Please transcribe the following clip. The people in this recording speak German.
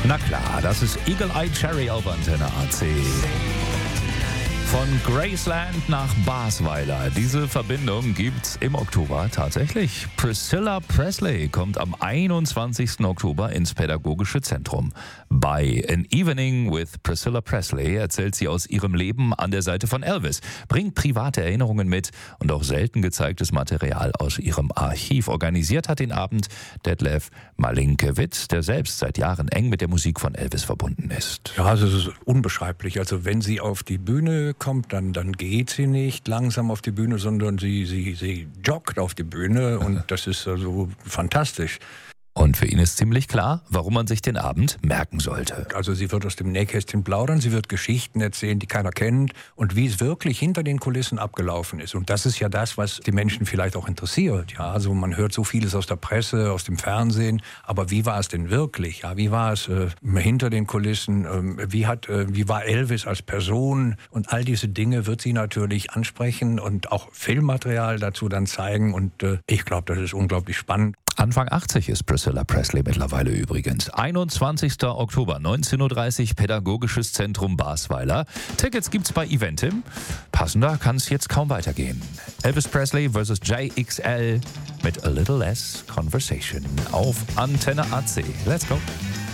Na klar, das ist Eagle Eye Cherry auf Antenne AC. Von Graceland nach Basweiler. Diese Verbindung gibt's im Oktober tatsächlich. Priscilla Presley kommt am 21. Oktober ins Pädagogische Zentrum. Bei An Evening with Priscilla Presley erzählt sie aus ihrem Leben an der Seite von Elvis, bringt private Erinnerungen mit und auch selten gezeigtes Material aus ihrem Archiv. Organisiert hat den Abend Detlef Malinkiewicz, der selbst seit Jahren eng mit der Musik von Elvis verbunden ist. Ja, also es ist unbeschreiblich. Also wenn sie auf die Bühne kommt, dann geht sie nicht langsam auf die Bühne, sondern sie joggt auf die Bühne und das ist also fantastisch. Und für ihn ist ziemlich klar, warum man sich den Abend merken sollte. Also sie wird aus dem Nähkästchen plaudern, sie wird Geschichten erzählen, die keiner kennt und wie es wirklich hinter den Kulissen abgelaufen ist. Und das ist ja das, was die Menschen vielleicht auch interessiert. Ja, also man hört so vieles aus der Presse, aus dem Fernsehen, aber wie war es denn wirklich? Ja, wie war es hinter den Kulissen? Wie war Elvis als Person? Und all diese Dinge wird sie natürlich ansprechen und auch Filmmaterial dazu dann zeigen. Und ich glaube, das ist unglaublich spannend. Anfang 80 ist Priscilla Presley mittlerweile übrigens. 21. Oktober, 19.30 Uhr, Pädagogisches Zentrum Basweiler. Tickets gibt's bei Eventim. Passender kann es jetzt kaum weitergehen. Elvis Presley vs. JXL mit A Little Less Conversation auf Antenne AC. Let's go!